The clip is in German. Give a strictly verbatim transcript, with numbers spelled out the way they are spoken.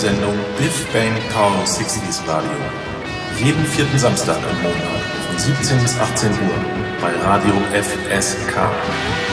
Radiosendung Biff Bang Power sechziger Radio. Jeden vierten Samstag im Monat von siebzehn bis achtzehn Uhr bei Radio F S K.